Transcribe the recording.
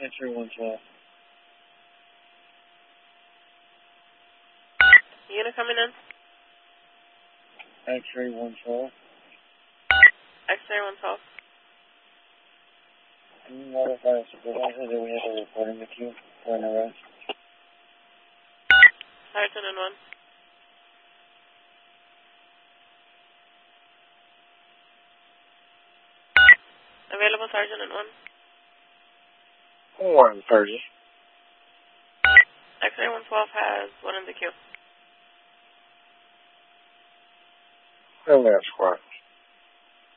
X-ray 112. Unit coming in. X-ray 112. X-ray 112. Can you notify the supervisor that we have a report in the queue for an arrest? Sergeant in 1. Available Sergeant in 1. 130. X-ray 112 has one in the queue. And that's what.